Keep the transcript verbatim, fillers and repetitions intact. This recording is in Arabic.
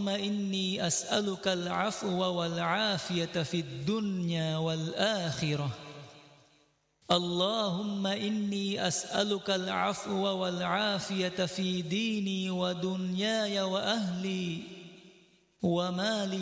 اللهم إني أسألك العفو والعافية في الدنيا والآخرة اللهم إني أسألك العفو والعافية في ديني ودنياي وأهلي ومالي